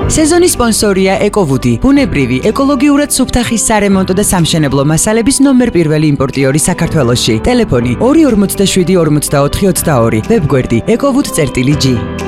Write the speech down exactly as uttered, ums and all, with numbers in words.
სეზონის სპონსორია ეკოვუდი, ბუნებრივი, ეკოლოგიურად სუფთა ხის სარემონტო და სამშენებლო მასალების ნომერ პირველი იმპორტიორი საქართველოში. ტელეფონი ორი ორმოცდაშვიდი ორმოცდაოთხი ოცდაორი, ვებგვერდი ეკოვუდი წერტილი ჯი.